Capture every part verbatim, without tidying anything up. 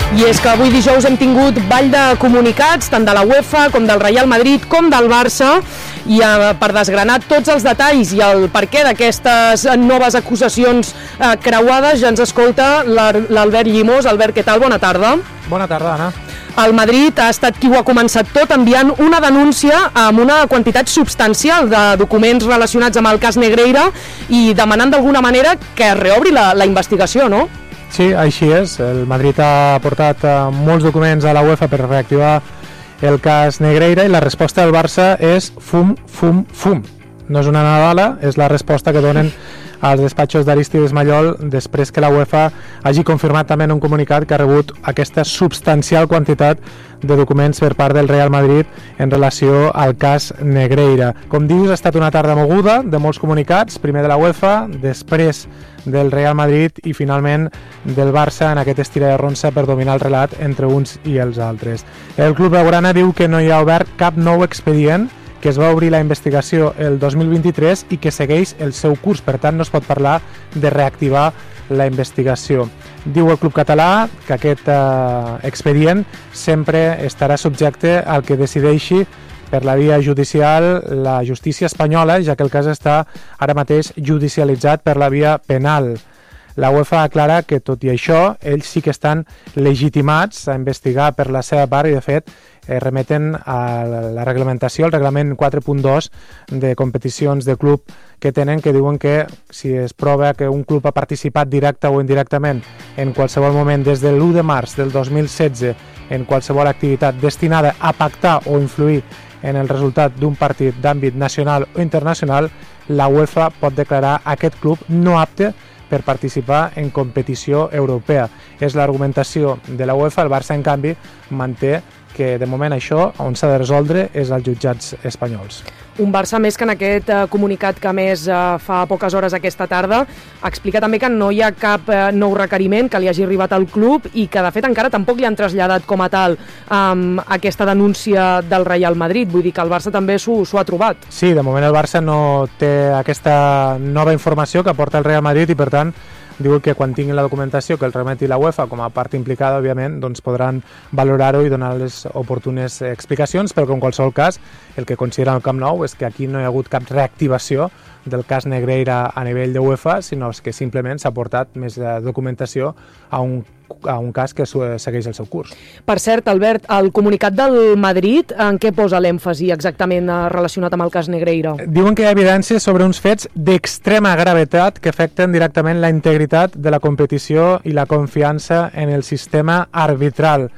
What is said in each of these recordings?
I és que avui dijous hem tingut ball de comunicats, tant de la UEFA com del Real Madrid com del Barça, i eh, per desgranar tots els detalls i el perquè d'aquestes noves acusacions eh, creuades ja ens escolta l'Albert Llimós. Albert, què tal? Bona tarda. Bona tarda, Anna. El Madrid ha estat qui ho ha començat tot enviant una denúncia amb una quantitat substancial de documents relacionats amb el cas Negreira i demanant d'alguna manera que es reobri la, la investigació, no? Sí, així és. El Madrid ha portat molts documents a la UEFA per reactivar el cas Negreira i la resposta del Barça és fum, fum, fum. No és una nadala, és la resposta que donen als despatxos d'Aristides Mallol després que la UEFA hagi confirmat també en un comunicat que ha rebut aquesta substancial quantitat de documents per part del Real Madrid en relació al cas Negreira. Com dius, ha estat una tarda moguda de molts comunicats, primer de la UEFA, després del Real Madrid i finalment del Barça en aquest estira de ronça per dominar el relat entre uns i els altres. El club blaugrana diu que no hi ha obert cap nou expedient, que es va obrir la investigació el dos mil vint-i-tres i que segueix el seu curs, per tant no es pot parlar de reactivar la investigació. Diu el club català que aquest eh, expedient sempre estarà subjecte al que decideixi per la via judicial la justícia espanyola, ja que el cas està ara mateix judicialitzat per la via penal. La UEFA aclara que, tot i això, ells sí que estan legitimats a investigar per la seva part i, de fet, eh, remeten a la reglamentació, el reglament quatre punt dos de competicions de club que tenen, que diuen que si es prova que un club ha participat directe o indirectament en qualsevol moment des de l'u de març del dos mil setze en qualsevol activitat destinada a pactar o influir en el resultat d'un partit d'àmbit nacional o internacional, la UEFA pot declarar aquest club no apte per participar en competició europea. És l'argumentació de la UEFA. El Barça, en canvi, manté que de moment això on s'ha de resoldre és als jutjats espanyols. Un Barça més que en aquest eh, comunicat que més eh, fa poques hores aquesta tarda explica també que no hi ha cap eh, nou requeriment que li hagi arribat al club i que de fet encara tampoc li han traslladat com a tal um, aquesta denúncia del Real Madrid. Vull dir que el Barça també s'ho ha trobat. Sí, de moment el Barça no té aquesta nova informació que aporta el Real Madrid i per tant diu que quan tinguin la documentació que el remeti la UEFA com a part implicada, òbviament, doncs podran valorar-ho i donar les oportunes explicacions, però que en qualsevol cas el que considera el Camp Nou és que aquí no hi ha hagut cap reactivació del cas Negreira a nivell de UEFA, sinó que simplement s'ha portat més documentació a un a un cas que segueix el seu curs. Per cert, Albert, el comunicat del Madrid en què posa l'èmfasi exactament relacionat amb el cas Negreira? Diuen que hi ha evidències sobre uns fets d'extrema gravetat que afecten directament la integritat de la competició i la confiança en el sistema arbitral.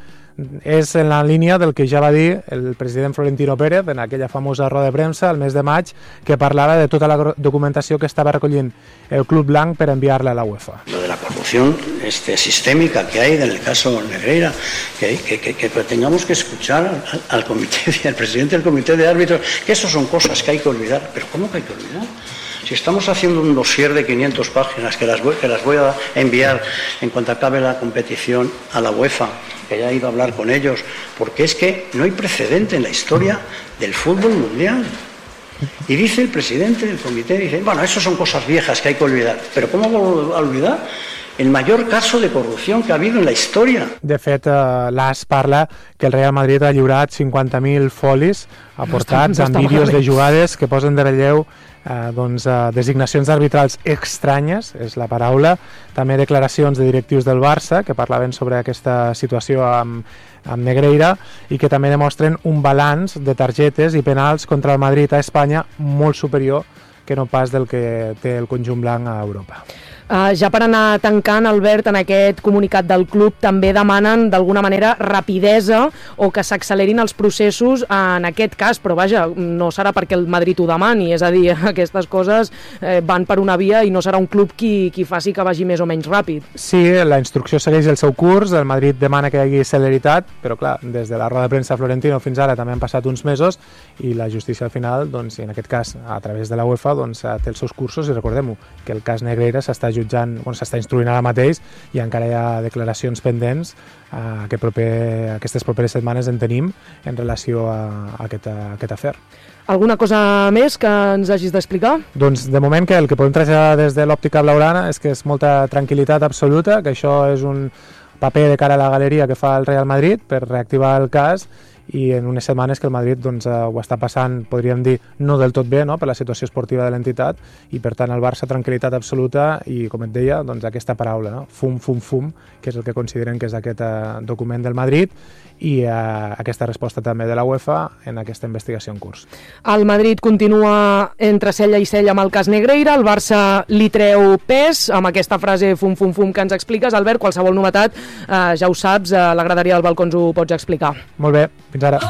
És en la línia del que ja va dir el president Florentino Pérez en aquella famosa roda de premsa el mes de maig, que parlava de tota la documentació que estava recollint el Club Blanc per enviar-la a la UEFA. Lo de la corrupción este, sistémica que hay en el caso Negreira, que, que, que, que tengamos que escuchar al, al comité, al presidente del comité de árbitros, que eso son cosas que hay que olvidar. ¿Pero cómo que hay que olvidar? Si estamos haciendo un dossier de quinientas páginas que las, voy, que las voy a enviar en cuanto acabe la competición a la UEFA, que ya he ido a hablar con ellos, porque es que no hay precedente en la historia del fútbol mundial. Y dice el presidente del comité, dice, bueno, eso son cosas viejas que hay que olvidar. ¿Pero cómo vamos a olvidar el mayor caso de corrupción que ha habido en la història? De fet, eh, l'A S parla que el Real Madrid ha lliurat cinquanta mil folis aportats no està, no amb vídeos de jugades que posen de relleu eh, doncs, eh, designacions arbitrals estranyes, és la paraula, també declaracions de directius del Barça que parlaven sobre aquesta situació amb, amb Negreira i que també demostren un balanç de targetes i penals contra el Madrid a Espanya molt superior que no pas del que té el conjunt blanc a Europa. Uh, ja per anar tancant, Albert, en aquest comunicat del club també demanen d'alguna manera rapidesa o que s'accelerin els processos en aquest cas, però vaja, no serà perquè el Madrid ho demani, és a dir, aquestes coses eh, van per una via i no serà un club qui, qui faci que vagi més o menys ràpid. Sí, la instrucció segueix el seu curs, el Madrid demana que hi hagi celeritat, però clar, des de la roda de premsa Florentino fins ara també han passat uns mesos i la justícia al final, doncs, en aquest cas a través de la UEFA, doncs, té els seus cursos i recordem-ho, que el cas Negreira s'està jutjant, bueno, s'està instruint ara mateix i encara hi ha declaracions pendents eh, que proper, aquestes properes setmanes en tenim en relació a, a, aquest, a aquest afer. Alguna cosa més que ens hagis d'explicar? Doncs de moment que el que podem traslladar des de l'òptica blaugrana és que és molta tranquil·litat absoluta, que això és un paper de cara a la galeria que fa el Real Madrid per reactivar el cas, i en unes setmanes que el Madrid doncs, uh, ho està passant, podríem dir, no del tot bé, no?, per la situació esportiva de l'entitat, i per tant el Barça tranquil·litat absoluta i, com et deia, doncs, aquesta paraula, no?, fum, fum, fum, que és el que consideren que és aquest uh, document del Madrid, i uh, aquesta resposta també de la UEFA en aquesta investigació en curs. El Madrid continua entre cella i cella amb el cas Negreira, el Barça li treu pes amb aquesta frase fum, fum, fum que ens expliques. Albert, qualsevol novetat, eh, ja ho saps, a la graderia del Balcons ho pots explicar. Molt bé, fins ara.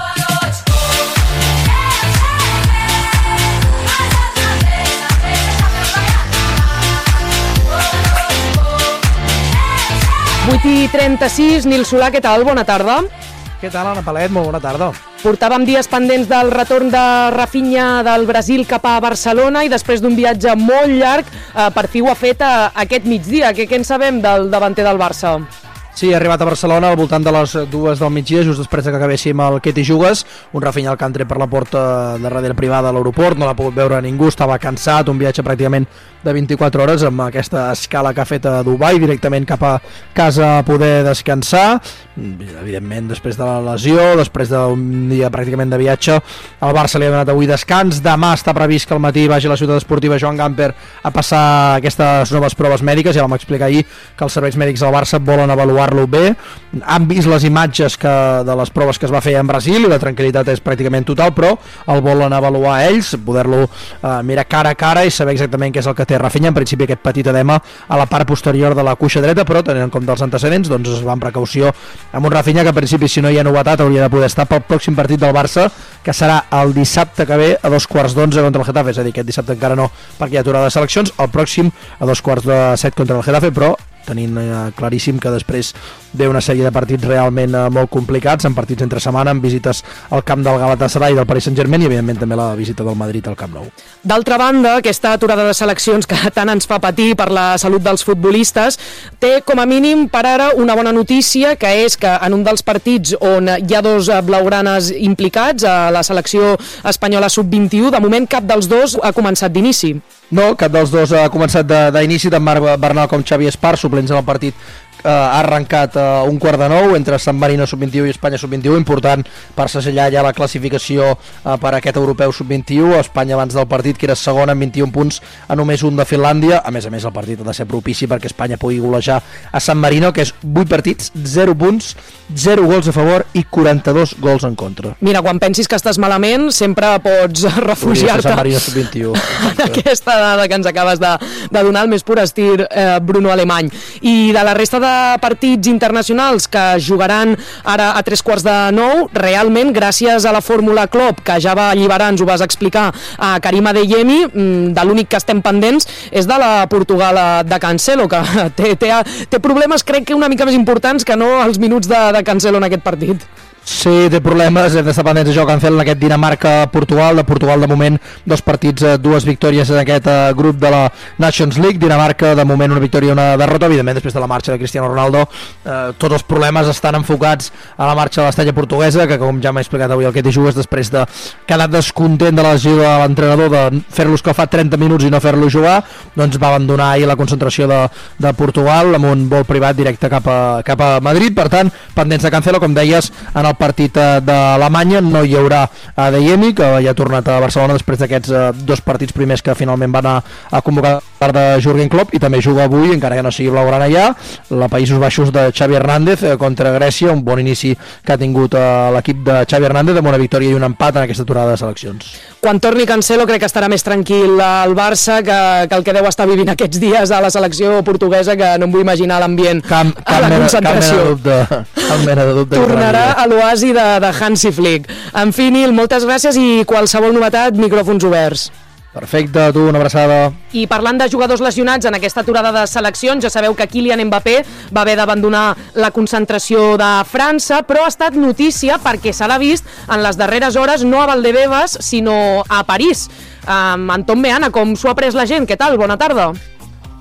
vuit i trenta-sis, Nil Solà, què tal? Bona tarda. Què tal, Anna Palet? Molt bona tarda. Portàvem dies pendents del retorn de Rafinha del Brasil cap a Barcelona i després d'un viatge molt llarg, eh, per fi ho ha fet a, aquest migdia. Què, què en sabem del davanter del Barça? Sí, ha arribat a Barcelona al voltant de les dues del migdia, just després que acabéssim el Què t'hi jugues. Un Rafinha al que ha entrat per la porta de darrere privada a l'aeroport, no l'ha pogut veure ningú, estava cansat, un viatge pràcticament de vint-i-quatre hores amb aquesta escala que ha fet a Dubai, directament cap a casa a poder descansar. Evidentment, després de la lesió, després d'un dia pràcticament de viatge, el Barça li ha donat avui descans. Demà està previst que al matí vagi a la ciutat esportiva Joan Gamper a passar aquestes noves proves mèdiques. Ja vam explicar ahir que els serveis mèdics del Barça volen avaluar-lo bé. Han vist les imatges que, de les proves que es va fer en Brasil i la tranquil·litat és pràcticament total, però el volen avaluar ells, poder-lo eh, mirar cara a cara i saber exactament què és el que té Rafinha. En principi aquest petit edema a la part posterior de la cuixa dreta, però tenint en compte els antecedents, doncs es va amb precaució amb un Rafinha que en principi, si no hi ha novetat, hauria de poder estar pel pròxim partit del Barça, que serà el dissabte que ve a dos quarts d'onze contra el Getafe. És a dir, aquest dissabte encara no, perquè hi ha aturada de seleccions, el pròxim a dos quarts de set contra el Getafe, però tenint eh, claríssim que després ve una sèrie de partits realment eh, molt complicats, en partits entre setmana, amb visites al camp del Galatasaray i del Paris Saint-Germain i evidentment també la visita del Madrid al Camp Nou. D'altra banda, aquesta aturada de seleccions que tant ens fa patir per la salut dels futbolistes té com a mínim per ara una bona notícia, que és que en un dels partits on hi ha dos blaugranes implicats, a la selecció espanyola sub vint-i-u, de moment cap dels dos ha començat d'inici. No, cap dels dos ha començat d'inici, tant Marc Bernal com Xavi Espar, suplents en el partit, eh, ha arrencat eh, un quart de nou entre San Marino sub vint-i-u i Espanya sub vint-i-u, important per segellar ja la classificació eh, per aquest europeu sub vint-i-u. Espanya abans del partit, que era segona amb vint-i-un punts, a només un de Finlàndia. A més a més, el partit ha de ser propici perquè Espanya pugui golejar a San Marino, que és vuit partits, zero punts, zero gols a favor i quaranta-dos gols en contra. Mira, quan pensis que estàs malament, sempre pots refugiar-te San Marino sub vint-i-u en aquesta dada que ens acabes de, de donar, el més pur estil eh, Bruno Alemany. I de la resta de partits internacionals que jugaran ara a tres quarts de nou, realment, gràcies a la fórmula Klopp, que ja va alliberar, ens ho vas explicar, a Karim Adeyemi, de l'únic que estem pendents és de la Portugal de Cancelo, que té, té, té problemes, crec que una mica més importants que no els minuts de, de Cancelo en aquest partit. Sí, té problemes, hem d'estar pendents de Joao Cancelo en aquest Dinamarca-Portugal. De Portugal, de moment, dos partits, dues victòries en aquest uh, grup de la Nations League. Dinamarca, de moment, una victòria i una derrota. Evidentment, després de la marxa de Cristiano Ronaldo, uh, tots els problemes estan enfocats a la marxa de l'estrella portuguesa, que, com ja m'he explicat avui el Què t'hi jugues, després de quedar descontent de la lesió de l'entrenador, de fer-lo escalfar trenta minuts i no fer-lo jugar, doncs va abandonar ahir la concentració de, de Portugal amb un vol privat directe cap a, cap a Madrid. Per tant, pendents de Cancelo, com deies, en el partit d'Alemanya no hi haurà Adeyemi, que ja ha tornat a Barcelona després d'aquests eh, dos partits primers que finalment van a, a convocar part de Jürgen Klopp, i també juga avui, encara que no sigui blaugrana ja, la Països Baixos de Xavi Hernández eh, contra Grècia, un bon inici que ha tingut eh, l'equip de Xavi Hernández amb una victòria i un empat en aquesta aturada de seleccions. Quan torni Cancelo crec que estarà més tranquil al Barça que, que el que deu estar vivint aquests dies a la selecció portuguesa, que no em vull imaginar l'ambient a la concentració. Cap mena de dubte, cap mena de dubte. Tornarà a l'oasi de, de Hansi Flick. En fi, Nil, moltes gràcies i qualsevol novetat, micròfons oberts. Perfecte, tu, una abraçada. I parlant de jugadors lesionats en aquesta aturada de seleccions, ja sabeu que Kylian Mbappé va haver d'abandonar la concentració de França, però ha estat notícia perquè se l'ha vist en les darreres hores no a Valdebebas, sinó a París. Um, Anton Meana, com s'ho ha pres la gent? Què tal? Bona tarda.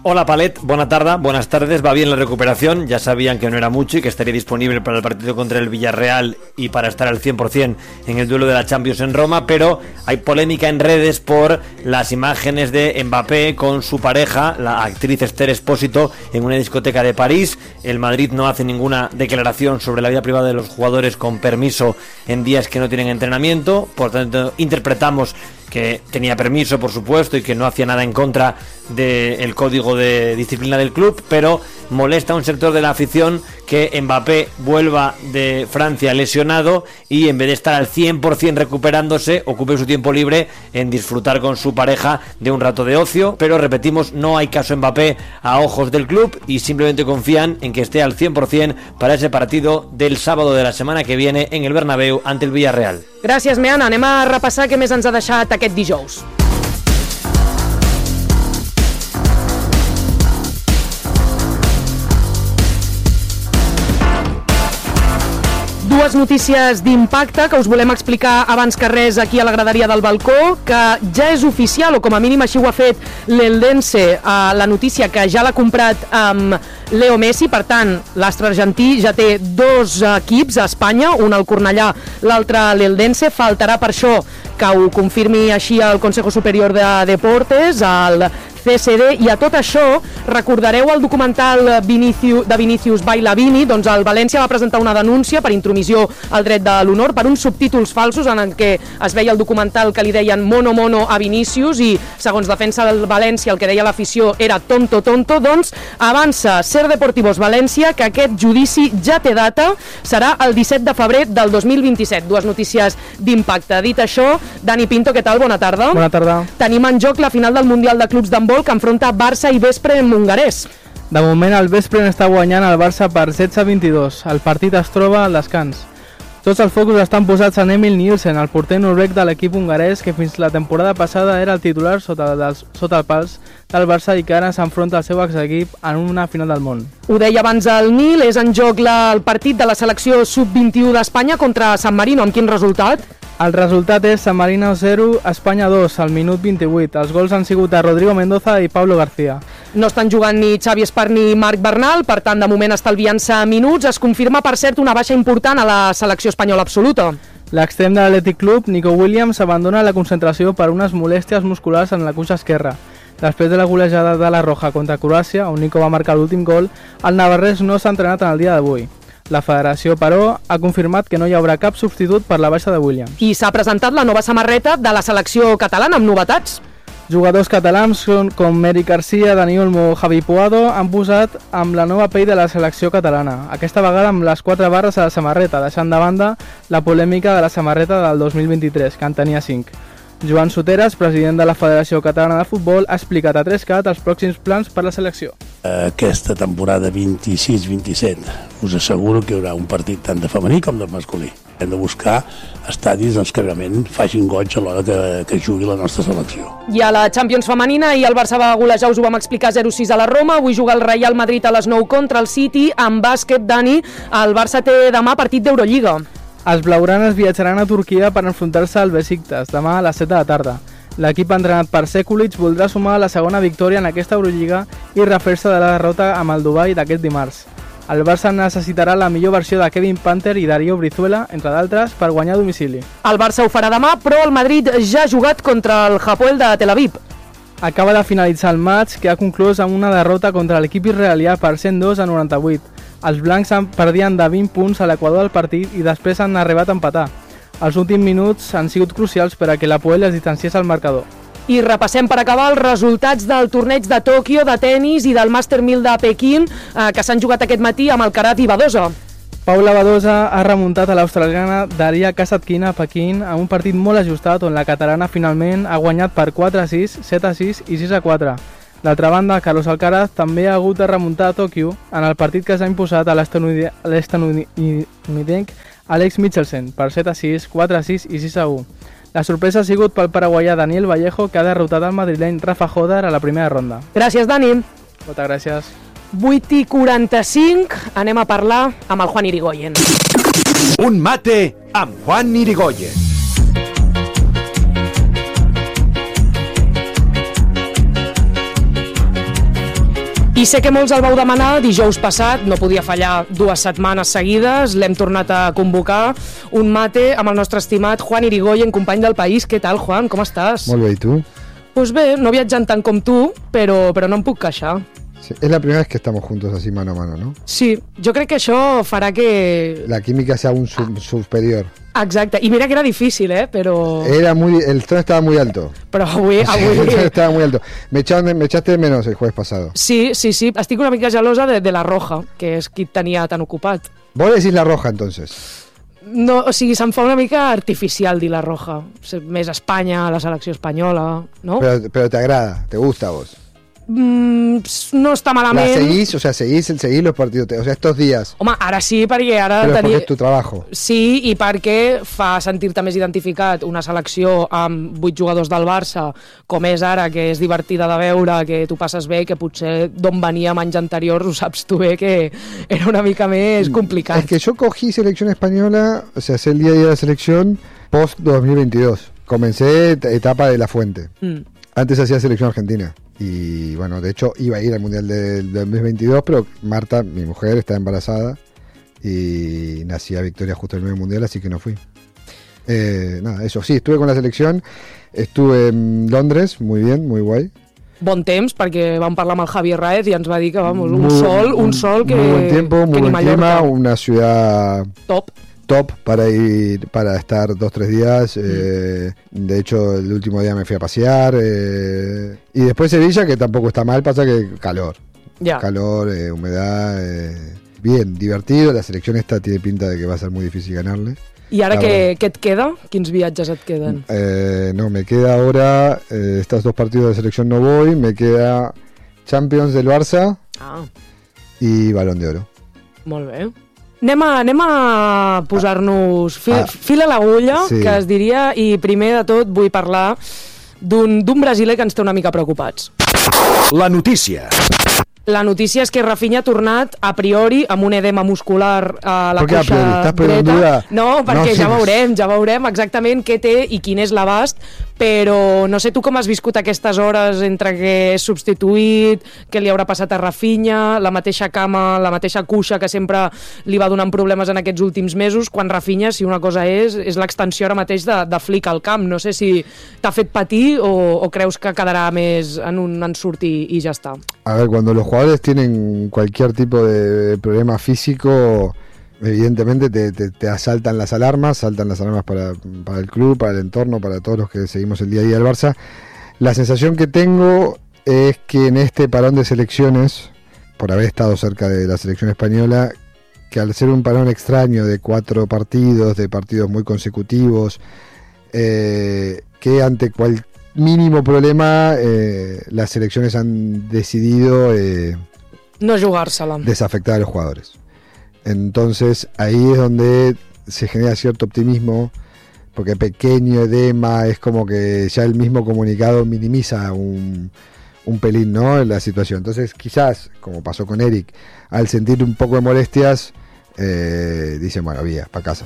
Hola Palet, buena tarde, buenas tardes, va bien la recuperación, ya sabían que no era mucho y que estaría disponible para el partido contra el Villarreal y para estar al cien por ciento en el duelo de la Champions en Roma, pero hay polémica en redes por las imágenes de Mbappé con su pareja, la actriz Esther Expósito, en una discoteca de París. El Madrid no hace ninguna declaración sobre la vida privada de los jugadores con permiso en días que no tienen entrenamiento, por tanto interpretamos que tenía permiso, por supuesto, y que no hacía nada en contra del código de disciplina del club, pero molesta a un sector de la afición que Mbappé vuelva de Francia lesionado y en vez de estar al cien por ciento recuperándose, ocupe su tiempo libre en disfrutar con su pareja de un rato de ocio. Pero repetimos, no hay caso Mbappé a ojos del club y simplemente confían en que esté al cien por ciento para ese partido del sábado de la semana que viene en el Bernabéu ante el Villarreal. Gràcies, Meana. Anem a repassar què més ens ha deixat aquest dijous. Dues notícies d'impacte que us volem explicar abans que res aquí a la graderia del balcó, que ja és oficial, o com a mínim així ho ha fet l'Eldense, eh, la notícia que ja l'ha comprat amb Leo Messi. Per tant, l'astre argentí ja té dos equips a Espanya, un al Cornellà, l'altre l'Eldense. Faltarà per això que ho confirmi així el Consejo Superior de Deportes, el C S D, i a tot això recordareu el documental Vinicius, de Vinicius Bailavini. Doncs el València va presentar una denúncia per intromissió al dret de l'honor per uns subtítols falsos en el que es veia el documental que li deien mono mono a Vinicius i segons defensa del València el que deia l'afició era tonto tonto. Doncs avança Ser Deportivos València que aquest judici ja té data, serà el disset de febrer del dos mil vint-i-set. Dues notícies d'impacte. Dit això, Dani Pinto, què tal? Bona tarda. Bona tarda. Tenim en joc la final del Mundial de Clubs d'handbol que enfronta Barça i Vespre en hongarès. De moment el Vespre està guanyant el Barça per setze a vint-i-dos. El partit es troba al descans. Tots els focus estan posats en Emil Nielsen, el porter noruec de l'equip hongarès que fins la temporada passada era el titular sota, dels, sota el pals del Barça i que ara s'enfronta al seu exequip en una final del món. Ho deia abans el Nil, és en joc la, el partit de la selecció sub vint-i-u d'Espanya contra San Marino. Amb quin resultat? El resultat és San Marino zero, Espanya dos, al minut vint-i-vuit. Els gols han sigut de Rodrigo Mendoza i Pablo García. No estan jugant ni Xavi Espar ni Marc Bernal, per tant, de moment estalviant-se minuts. Es confirma, per cert, una baixa important a la selecció espanyola absoluta. L'extrem de l'Athletic Club, Nico Williams, abandona la concentració per unes molèsties musculars en la cuixa esquerra. Després de la golejada de la Roja contra Croàcia, on Nico va marcar l'últim gol, el navarrès no s'ha entrenat en el dia d'avui. La federació, però, ha confirmat que no hi haurà cap substitut per la baixa de Williams. I s'ha presentat la nova samarreta de la selecció catalana amb novetats. Jugadors catalans com Eric Garcia, Dani Olmo o Javi Puado han posat amb la nova pell de la selecció catalana, aquesta vegada amb les quatre barres a la samarreta, deixant de banda la polèmica de la samarreta del dos mil vint-i-tres, que en tenia cinc. Joan Soteras, president de la Federació Catalana de Futbol, ha explicat a tres cat els pròxims plans per la selecció. Aquesta temporada vint-i-sis vint-i-set us asseguro que hi haurà un partit tant de femení com de masculí. Hem de buscar estadis doncs, que realment facin goig a l'hora que, que jugui la nostra selecció. I a la Champions femenina, i el Barça va golejar, us ho vam explicar, zero sis a la Roma. Avui juga el Real Madrid a les nou contra el City. En bàsquet, Dani, el Barça té demà partit d'Eurolliga. Els blaugranes viatjaran a Turquia per enfrontar-se al Besiktas demà a les set de la tarda. L'equip entrenat per Sekulic voldrà sumar la segona victòria en aquesta Eurolliga i refer-se de la derrota amb el Dubai d'aquest dimarts. El Barça necessitarà la millor versió de Kevin Panther i Darío Brizuela, entre d'altres, per guanyar a domicili. El Barça ho farà demà, però el Madrid ja ha jugat contra el Hapoel de Tel Aviv. Acaba de finalitzar el match, que ha conclòs amb una derrota contra l'equip israelià per cent dos a noranta-vuit. Els blancs perdien de vint punts a l'equador del partit i després han arribat a empatar. Els últims minuts han sigut crucials per a que l'Hapoel es distanciés al marcador. I repassem per acabar els resultats del torneig de Tòquio de tennis i del Master mil de Pequín eh, que s'han jugat aquest matí amb Alcaraz i Badosa. Paula Badosa ha remuntat a l'australiana Daria Kasatkina a Pequín en un partit molt ajustat on la catalana finalment ha guanyat per quatre a sis, set a sis i sis a quatre. D'altra banda, Carlos Alcaraz també ha hagut de remuntar a Tòquio en el partit que s'ha imposat a l'estanunidenc Alex Michelsen per set a sis, quatre a sis i sis a u. La sorpresa ha sigut pel paraguaià Daniel Vallejo, que ha derrotat el madrileny Rafa Joder a la primera ronda. Gràcies, Dani. Moltes gràcies. vuit i quaranta-cinc, anem a parlar amb el Juan Irigoyen. Un mate amb Juan Irigoyen. I sé que molts el vau demanar dijous passat, no podia fallar dues setmanes seguides, l'hem tornat a convocar, un mate amb el nostre estimat Juan Irigoyen, company del País. Què tal, Juan? Com estàs? Molt bé, i tu? Pues bé, no viatjant tant com tu, però, però no em puc queixar. Sí, es la primera vez que estamos juntos así mano a mano, ¿no? Sí, jo crec que això farà que... La química sea un sub superior. Exacte, i mira que era difícil, eh, però... Era muy... El tono estaba muy alto. Però avui... avui... El tono estaba muy alto. Me, echaron, me echaste de menos el jueves pasado. Sí, sí, sí, estic una mica gelosa de, de la Roja, que és qui et tenia tan ocupat. Vos decís la Roja, entonces. No, o sigui, se'm fa una mica artificial dir la Roja. Més Espanya, la selecció espanyola, no? Pero, pero te agrada, te gusta a vos. Mm, no està malament. ¿La seguís? O sea, seguís, seguís los partidos. O sea, estos días. Home, ara sí, perquè ara... Però és tenia... perquè és tu trabajo. Sí, i perquè fa sentir-te més identificat una selecció amb vuit jugadors del Barça, com és ara, que és divertida de veure, que tu passes bé, que potser d'on veníem anys anteriors, ho saps tu bé, que era una mica més complicat. Es que yo cogí selección española, o sea, hace el día a día de la selección post dos mil veintidós. Comencé etapa de La Fuente. Mm. Antes hacía selección argentina. Y bueno, de hecho iba a ir al Mundial del dos mil veintidós, pero Marta, mi mujer, está embarazada y nacía Victoria justo en el medio Mundial, así que no fui. Eh, nada, eso sí, estuve con la selección, estuve en Londres, muy bien, muy guay. Bon temps, perquè vam parlar amb el Javier Raez i ens va dir que vamos, un muy, sol, un sol que... Muy buen tiempo, muy buen clima, una ciudad... Top. Top para ir, para estar dos, tres días. Eh, de hecho, el último día me fui a pasear. Eh, y después Sevilla, que tampoco está mal, pasa que calor. Ya. Calor, eh, humedad. Eh, bien, divertido. La selección esta tiene pinta de que va a ser muy difícil ganarle. I ara què, què et queda? Quins viatges et queden? Eh, no, me queda ahora, eh, estos dos partidos de selección no voy, me queda Champions del Barça ah. y Balón de Oro. Molt bé. Anem a, anem a posar-nos fil, ah, fil a l'agulla, sí. que es diria, i primer de tot vull parlar d'un brasiler que ens té una mica preocupats. La notícia. La notícia és que Rafinha ha tornat a priori amb un edema muscular a la coixa dreta. No, perquè no, sí. ja veurem, ja veurem exactament què té i quin és l'abast, però no sé tu com has viscut aquestes hores entre que és substituït, què li haurà passat a Rafinha, la mateixa cama, la mateixa cuixa que sempre li va donant problemes en aquests últims mesos, quan Rafinha, si una cosa és, és l'extensió ara mateix de, de Flick al camp. No sé si t'ha fet patir o, o creus que quedarà més en un ensurt i, i ja està. A ver, cuando los jugadores tienen cualquier tipo de problema físico, evidentemente te, te, te asaltan las alarmas, saltan las alarmas para, para el club, para el entorno, para todos los que seguimos el día a día del Barça. La sensación que tengo es que en este parón de selecciones, por haber estado cerca de la selección española, que al ser un parón extraño de cuatro partidos, de partidos muy consecutivos, eh, que ante cualquier mínimo problema, eh, las selecciones han decidido eh, no jugársela, desafectar a los jugadores. Entonces ahí es donde se genera cierto optimismo, porque pequeño edema es como que ya el mismo comunicado minimiza un, un pelín, ¿no?, la situación. Entonces quizás, como pasó con Eric, al sentir un poco de molestias, eh, dicen, bueno, vía, para casa.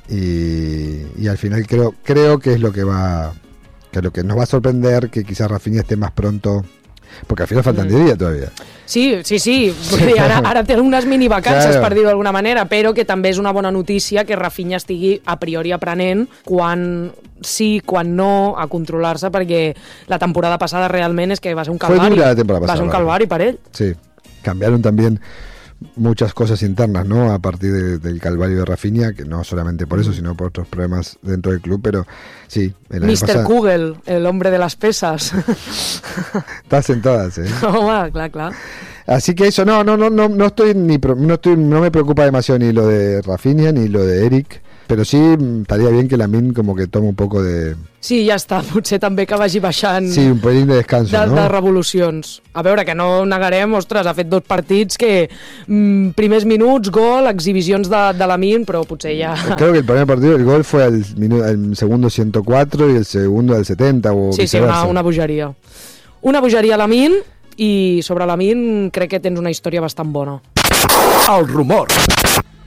Y, y al final creo, creo que es lo que va... que lo que nos va a sorprender que quizás Rafinha esté más pronto, porque al final faltan diez días todavía. Sí, sí, sí, sí. Ara, ara té unes mini vacances, claro, per dir-ho d'alguna manera, però que també és una bona notícia que Rafinha estigui a priori aprenent quan sí, quan no, a controlar-se, perquè la temporada passada realment és que va ser un calvari. Fue dura la temporada pasada. Va ser un calvari per ell. Sí, cambiaron también muchas cosas internas, ¿no?, a partir de, del calvario de Rafinha, que no solamente por eso, sino por otros problemas dentro del club, pero sí. El mister Pasado... Kugel, el hombre de las pesas. Estás en todas, ¿eh? Home, clar, clar. Así que eso, no, no, no, no, no estoy ni, no estoy, no me preocupa demasiado ni lo de Rafinha ni lo de Eric, pero sí estaría bien que Lamine como que tome un poco de... Sí, ja està, potser també que vagi baixant... Sí, un pelín de descanso, de, ¿no? De revolucions. A veure, que no negarem, ostres, ha fet dos partits que mm, primers minuts, gol, exhibicions de, de Lamine, però potser ja... Creo que el primer partido, el gol fue al, minu- al segundo ciento cuatro y el segundo al setenta o sí, viceversa. Sí, una, una bogeria. Una bogeria a Lamine, i sobre Lamine crec que tens una història bastant bona. El rumor.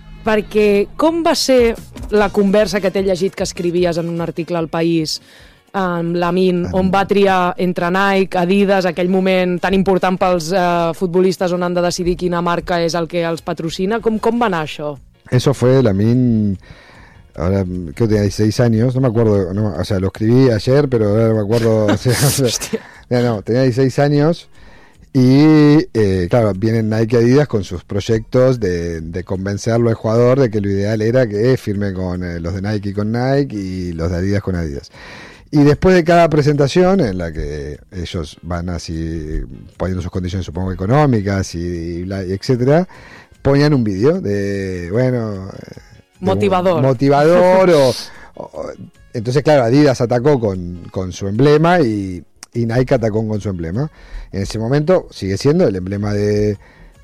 Perquè com va ser la conversa que t'he llegit que escrivies en un article al País amb Lamine, on va triar entre Nike, Adidas, aquell moment tan important pels eh, futbolistes on han de decidir quina marca és el que els patrocina. Com, com va anar això? Eso fue Lamine, ahora creo que tenía dieciséis años, no me acuerdo, no, o sea, lo escribí ayer, pero ahora no me acuerdo. O sea, no, no, tenía dieciséis años y, eh, claro, vienen Nike y Adidas con sus proyectos de, de convencerlo al jugador de que lo ideal era que firme con eh, los de Nike con Nike y los de Adidas con Adidas. Y después de cada presentación, en la que ellos van así poniendo sus condiciones, supongo, económicas y, y, y etcétera, ponían un vídeo de, bueno... Motivador. Motivador o, o... Entonces, claro, Adidas atacó con, con su emblema y, y Nike atacó con su emblema. En ese momento sigue siendo el emblema de,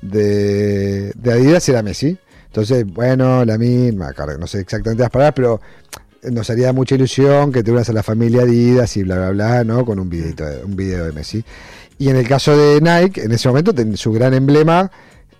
de, de Adidas era Messi. Entonces, bueno, Lamine, no sé exactamente las palabras, pero... nos haría mucha ilusión que te unas a la familia Adidas y bla bla bla, ¿no? Con un videito, un video de Messi. Y en el caso de Nike, en ese momento su gran emblema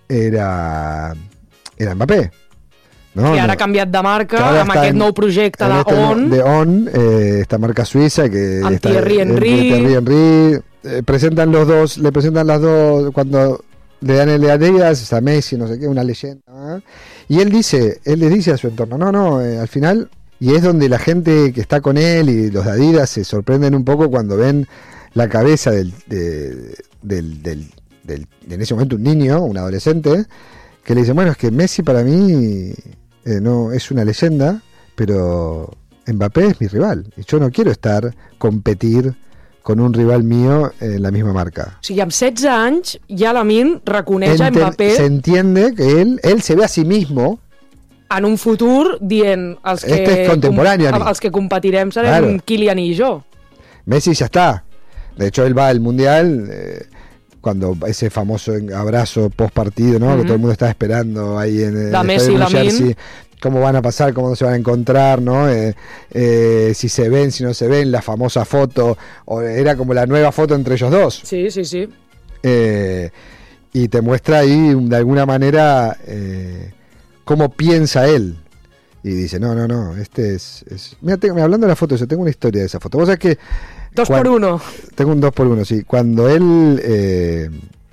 era era Mbappé, no? Que ara no. ha canviat de marca amb aquest nou projecte de este On. De On, eh, esta marca suiza que amb está, Thierry Henry. Thierry Henry eh, presentan los dos, le presentan las dos cuando le dan el de Adidas a Messi, no sé qué, una leyenda. ¿eh? Y él dice, él le dice a su entorno, no, no, eh, al final. Y es donde la gente que está con él y los de Adidas se sorprenden un poco cuando ven la cabeza del, de, del, del, del, de en ese momento un niño, un adolescente, que le dice, bueno, es que Messi para mí eh, no es una leyenda, pero Mbappé es mi rival. Y yo no quiero estar, competir con un rival mío en la misma marca. O sigui, amb setze anys ja Lamine reconeix a Enten- Mbappé Se entiende que él, él se ve a sí mismo. en un futur dient els que, Este es contemporáneo, com, els que competirem serem Claro. Kylian i jo. Messi ya está. De hecho, él va al Mundial eh, cuando ese famoso abrazo post partido, ¿no? Ujú. Que todo el mundo está esperando ahí en el La estadio Messi de y New Lamine. Jersey. Cómo van a pasar, cómo se van a encontrar, ¿no? Eh, eh, si se ven, si no se ven, la famosa foto. O era como la nueva foto entre ellos dos. Sí, sí, sí. Eh, y te muestra ahí, de alguna manera, eh, cómo piensa él. Y dice, no, no, no, este es... es... Mira, tengo, hablando de la foto, yo tengo una historia de esa foto. Vos sabés que... Dos cuan- por uno. Tengo un dos por uno, sí. Cuando él... Eh,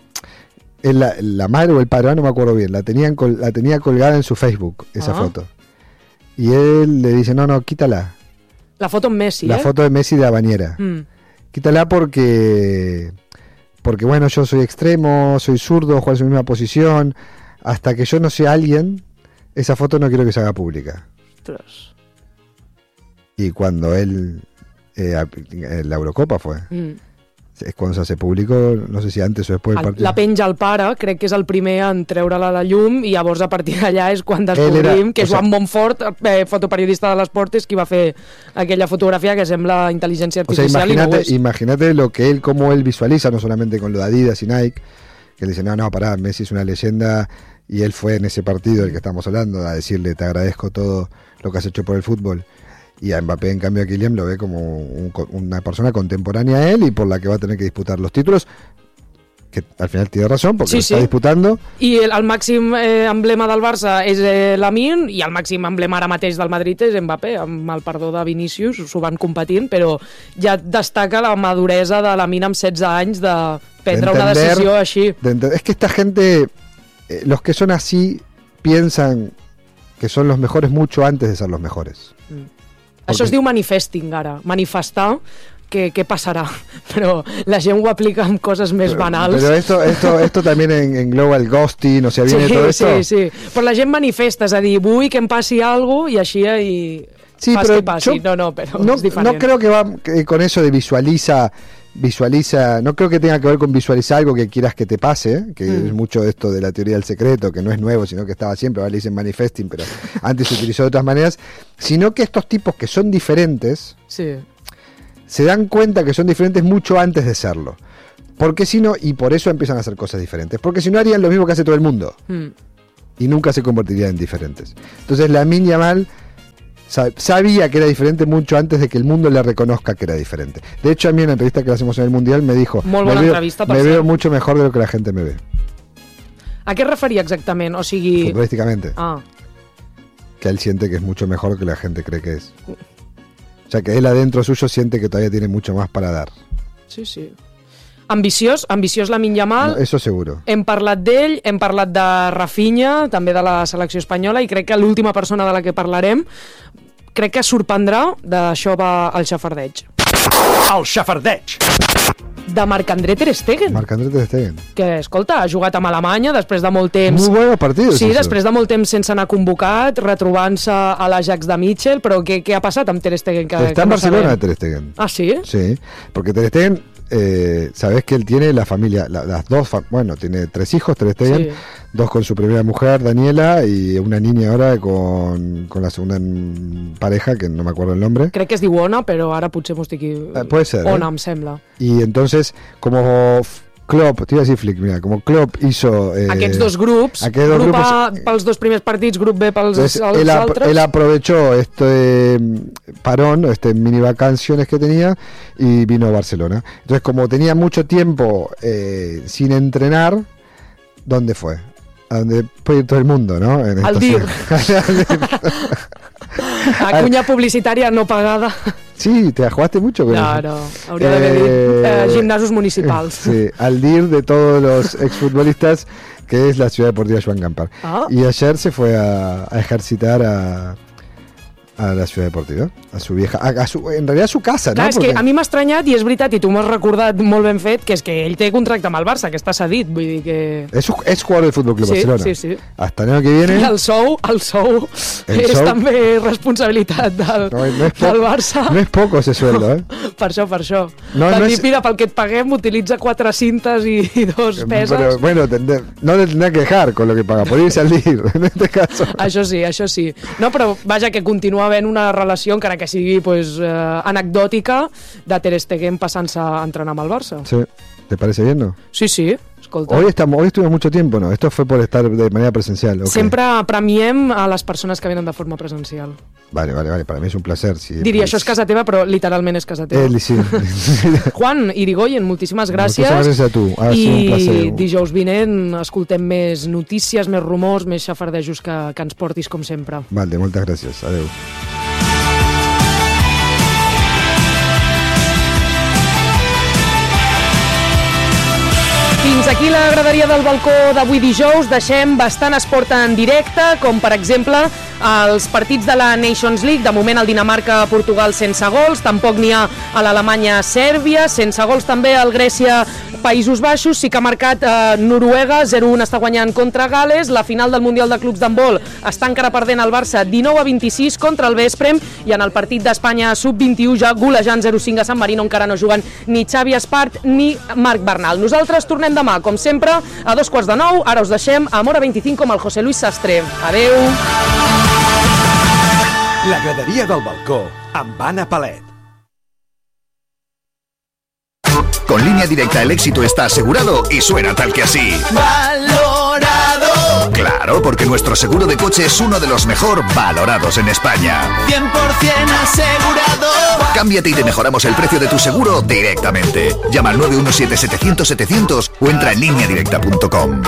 él la, la madre o el padre, no me acuerdo bien, la, tenían col- la tenía colgada en su Facebook, esa Ajá. foto. Y él le dice, no, no, quítala. La foto amb Messi, la eh? foto de Messi de la bañera. Mm. Quítala porque... Porque, bueno, yo soy extremo, soy zurdo, juego en su misma posición. Hasta que yo no sea alguien, esa foto no quiero que se haga pública. Ostres. Y cuando él... Eh, a- en la Eurocopa fue. Mm. Es cuando se hace público, no sé si antes o después del El, partido. la penja el pare, crec que és el primer en treure-la a la llum i llavors a partir d'allà és quan Ell descobrim era- que o Joan sea- Montfort, eh, fotoperiodista de l'esport, és qui va fer aquella fotografia que sembla intel·ligència O sea, artificial i no ho imagínate, és. imagínate lo que él, cómo él visualiza, no solamente con lo de Adidas y Nike, que le dice, no, no, pará, Messi es una leyenda, y él fue en ese partido del que estamos hablando, a decirle, te agradezco todo lo que has hecho por el fútbol. Y a Mbappé, en cambio, a Kylian lo ve como un- una persona contemporánea a él y por la que va a tener que disputar los títulos, que al final tiene razón, porque Sí, lo está sí. disputando. I el, el màxim eh, emblema del Barça és eh, Lamine i el màxim emblema ara mateix del Madrid és Mbappé, amb el perdó de Vinícius, s'ho van competint, però ja destaca la maduresa de Lamine amb setze anys de prendre una entender- decisió així. de ente- es que esta gente, eh, los que son así, piensan que son los mejores mucho antes de ser los mejores. Això es diu manifesting ara, manifestar què, què passarà, però la gent ho aplica amb coses més banals. Pero esto, esto, esto también en, engloba el ghosting, o sea, viene sí, todo esto. sí, sí, però la gent manifesta, és a dir, vull que em passi alguna cosa i així i Sí, fas pero que passi. yo No, no, però no, és diferent. no creo que va que con eso de visualiza, visualiza, no creo que tenga que ver con visualizar algo que quieras que te pase, que Mm. es mucho de esto de la teoría del secreto, que no es nuevo, sino que estaba siempre, ahora le dicen manifesting, pero antes se utilizó de otras maneras, sino que estos tipos que son diferentes, Sí. se dan cuenta que son diferentes mucho antes de serlo. Porque si no, y por eso empiezan a hacer cosas diferentes, porque si no harían lo mismo que hace todo el mundo. Mm. Y nunca se convertirían en diferentes. Entonces Lamine Yamal sa- sabía que era diferente mucho antes de que el mundo le reconozca que era diferente. De hecho, a mí en la entrevista que le hacemos en el Mundial me dijo, Molt me, bona veo, entrevista, per me cert. veo mucho mejor de lo que la gente me ve, A què es referia exactament? O sigui... futbolísticamente. Ah, Que él siente que es mucho mejor que la gente cree que es. O sea que él adentro suyo siente que todavía tiene mucho más para dar. Sí, sí. Ambiciós, ambiciós Lamine Yamal. No, eso seguro. Hem parlat d'ell, hem parlat de Rafinha, també de la selecció espanyola, i crec que l'última persona de la que parlarem crec que sorprendrà, d'això va el xafardeig. El xafardeig! De Marc-André Ter Stegen. Marc-André Ter Stegen. Que, escolta, ha jugat amb Alemanya després de molt temps... Muy buenos partidos. Sí, eso. després de molt temps sense anar convocat, retrobant-se a l'Ajax de Mitchell, però què, què ha passat amb Ter Stegen? Que, Está que en no Barcelona sabem? Ter Stegen. Ah, ¿sí? Sí, porque Ter Stegen, eh, sabes que él tiene la familia, la, las dos, fa bueno, tiene tres hijos, Ter Stegen, sí. Dos con su primera mujer, Daniela, y una niña ahora con, con la segunda pareja, que no me acuerdo el nombre. Crec que es diu Ona, però ara potser m'ho estic... Eh, puede ser. Ona, ¿eh? em sembla. Y entonces, como Klopp, te iba a decir Flick, mira, como Klopp hizo... Eh, Aquests dos grups, aquests dos grup grupos, A pels dos primers partits, grup B pels entonces, els él, ap altres. él aprovechó este eh, parón, este mini vacaciones que tenía y vino a Barcelona. Entonces, como tenía mucho tiempo eh, sin entrenar, ¿dónde fue? A donde puede ir todo el mundo, ¿no? En Al D I R. A cuña publicitària no pagada. Sí, te la jugaste mucho con No, eso. no, hauria d'haver dit eh, gimnasos municipals. Sí, al D I R de todos los exfutbolistas, que es la Ciudad Deportiva Joan Gampar. Ah. Y ayer se fue a, a ejercitar a, a la Ciudad Deportiva, a su vieja, a, a su, en realidad a su casa, Clar, ¿no? és Porque... que a mi m'ha estranyat, i és veritat, i tu m'has recordat molt ben fet, que és que ell té contracte amb el Barça, que està cedit, vull dir que... Es, es jugador del Fútbol Club Sí, Barcelona. sí, sí. Hasta el año que viene. I el sou, el sou El és sou- també responsabilitat del, No, no es del poco, Barça. no es poco ese sueldo, ¿eh? Per això, per això. No, T'han no dit, és- mira, pel que et paguem, utilitza quatre cintes i, i dos peses. Pero bueno, tendré- no le tendrá que dejar con lo que paga, por irse al D I R, en este caso. Això sí, això sí. No, però vaja, que continua havent una relació, encara que sigui pues, eh, anecdòtica, de Ter Stegen passant-se a entrenar amb el Barça. Sí. ¿Te parece bien, no? Sí, sí, escolta. Hoy estamos, hoy estuvimos mucho tiempo, ¿no? Esto fue por estar de manera presencial. ¿ok? Sempre premiem a les persones que venen de forma presencial. Vale, vale, vale. Para mí es un placer. Sí, Diria, pues, això és casa teva, però literalment és casa teva. Él, sí. Juan Irigoyen, moltíssimes gràcies. Muchas gracias a tu. Ha sido un I placer. dijous vinent escoltem més notícies, més rumors, més xafardejos que, que ens portis, com sempre. Vale, muchas gracias. Adeu. Fins aquí la graderia del balcó d'avui dijous. Deixem bastant esport en directe, com per exemple els partits de la Nations League. De moment el Dinamarca-Portugal sense gols, tampoc n'hi ha a l'Alemanya-Sèrbia, sense gols també el Grècia-Països Baixos. Sí que ha marcat eh, Noruega, zero a un està guanyant contra Gales. La final del Mundial de Clubs d'handbol està encara perdent el Barça dinou a vint-i-sis contra el Vesprem, i en el partit d'Espanya sub vint-i-u ja golejant zero a cinc a San Marino encara no juguen ni Xavi Espart ni Marc Bernal. Nosaltres tornem demà, com sempre, a dos quarts de nou. Ara us deixem a Mora vint-i-cinc amb el José Luis Sastre. Adeu! La graderia del balcó amb Anna Palet. Con Línea Directa el éxito está asegurado y suena tal que así. Valorado. Claro, porque nuestro seguro de coche es uno de los mejor valorados en España. cien por ciento asegurado. Cámbiate y te mejoramos el precio de tu seguro directamente. Llama al nueve uno siete, setecientos, setecientos o entra en línea directa punto com.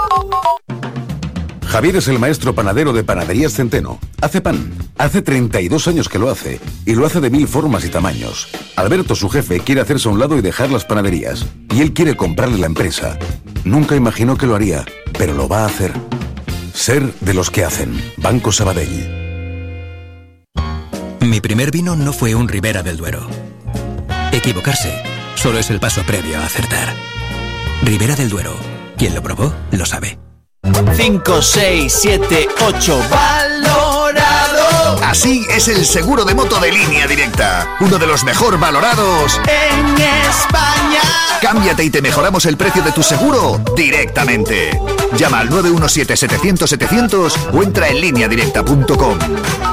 Javier es el maestro panadero de Panaderías Centeno. Hace pan. Hace treinta y dos años que lo hace. Y lo hace de mil formas y tamaños. Alberto, su jefe, quiere hacerse a un lado y dejar las panaderías. Y él quiere comprarle la empresa. Nunca imaginó que lo haría, pero lo va a hacer. Ser de los que hacen. Banco Sabadell. Mi primer vino no fue un Ribera del Duero. Equivocarse solo es el paso previo a acertar. Ribera del Duero. Quien lo probó, lo sabe. cinco, seis, siete, ocho. Valorado. Así es el seguro de moto de Línea Directa. Uno de los mejor valorados en España. Cámbiate y te mejoramos el precio de tu seguro directamente. Llama al nueve uno siete, setecientos, setecientos o entra en línea directa punto com.